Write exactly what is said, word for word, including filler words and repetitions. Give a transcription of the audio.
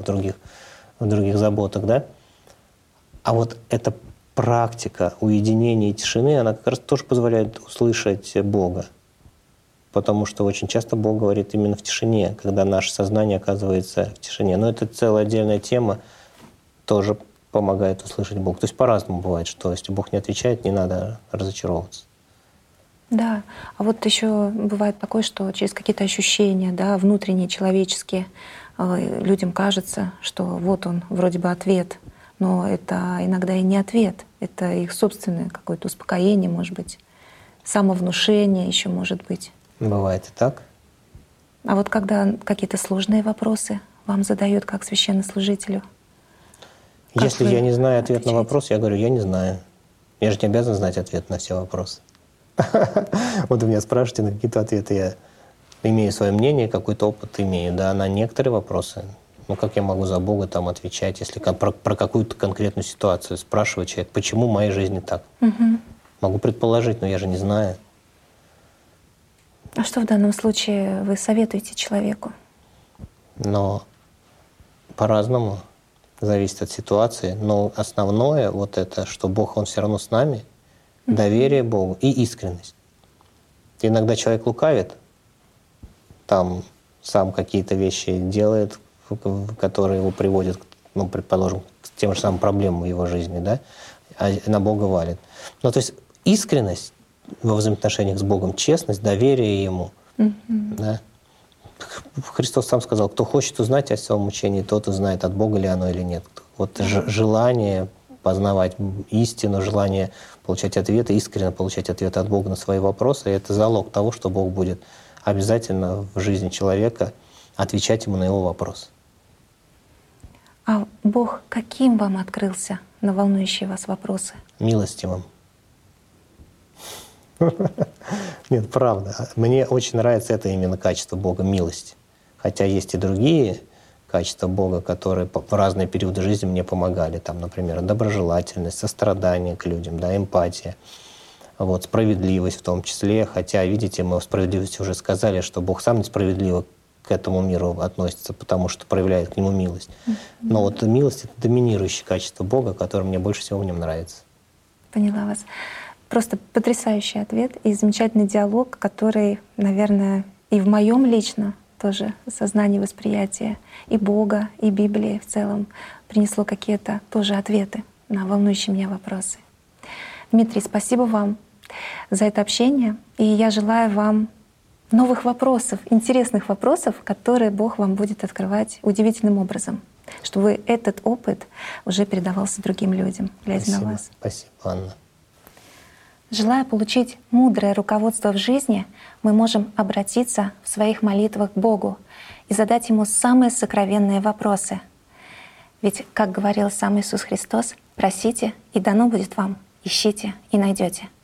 в других, в других заботах, да? А вот эта практика уединения и тишины, она как раз тоже позволяет услышать Бога. Потому что очень часто Бог говорит именно в тишине, когда наше сознание оказывается в тишине. Но это целая отдельная тема, тоже помогает услышать Бога. То есть по-разному бывает, что если Бог не отвечает, не надо разочаровываться. Да, а вот еще бывает такое, что через какие-то ощущения, да, внутренние, человеческие, людям кажется, что вот он, вроде бы ответ, но это иногда и не ответ, это их собственное какое-то успокоение, может быть, самовнушение еще может быть. Бывает и так. А вот когда какие-то сложные вопросы вам задают как священнослужителю? Как Если вы я не знаю ответ отвечаете? на вопрос, я говорю, я не знаю. Я же не обязан знать ответ на все вопросы. Вот вы меня спрашиваете на какие-то ответы, я имею свое мнение, какой-то опыт имею, да, на некоторые вопросы. Ну, как я могу за Бога там отвечать, если про, про какую-то конкретную ситуацию спрашивает человек, почему в моей жизни так? Мгм. Могу предположить, но я же не знаю. А что в данном случае вы советуете человеку? Но по-разному, зависит от ситуации. Но основное вот это, что Бог, Он все равно с нами, доверие Богу и искренность. Иногда человек лукавит, там сам какие-то вещи делает, которые его приводят, ну, предположим, к тем же самым проблемам в его жизни, да, а на Бога валит. Ну, то есть искренность во взаимоотношениях с Богом, честность, доверие Ему. Мгм. Да. Христос сам сказал, кто хочет узнать о своем учении, тот узнает, от Бога ли оно или нет. Вот ж- желание познавать истину, желание получать ответы, искренне получать ответы от Бога на свои вопросы, это залог того, что Бог будет обязательно в жизни человека отвечать ему на его вопросы. А Бог каким вам открылся на волнующие вас вопросы? Милостивым. Нет, правда. Мне очень нравится это именно качество Бога — милость. Хотя есть и другие качества Бога, которые в разные периоды жизни мне помогали. Там, например, доброжелательность, сострадание к людям, да, эмпатия, вот, справедливость в том числе. Хотя, видите, мы о справедливости уже сказали, что Бог сам несправедливо к этому миру относится, потому что проявляет к нему милость. Но вот милость — это доминирующее качество Бога, которое мне больше всего в нем нравится. Поняла вас. Просто потрясающий ответ и замечательный диалог, который, наверное, и в моем лично тоже сознании, восприятии и Бога, и Библии в целом принесло какие-то тоже ответы на волнующие меня вопросы. Дмитрий, спасибо вам за это общение, и я желаю вам новых вопросов, интересных вопросов, которые Бог вам будет открывать удивительным образом, чтобы этот опыт уже передавался другим людям, глядя Спасибо. на вас. Спасибо, Анна. Желая получить мудрое руководство в жизни, мы можем обратиться в своих молитвах к Богу и задать Ему самые сокровенные вопросы. Ведь, как говорил сам Иисус Христос, просите, и дано будет вам, ищите и найдете.